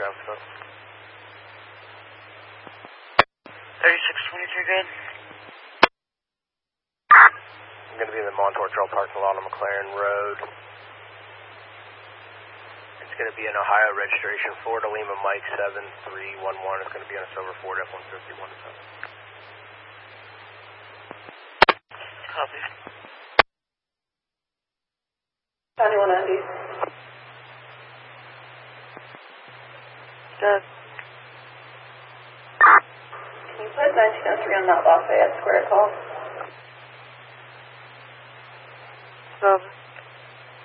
Ground foot. 3623 good. I'm going to be in the Montour Trail parking lot on McLaren Road. It's going to be an Ohio registration, Florida Lima Mike 7311. It's going to be on a silver Ford F-150 107. Copy. County 190. Dead. Can you put 1903 on that Lafayette Square call? 7.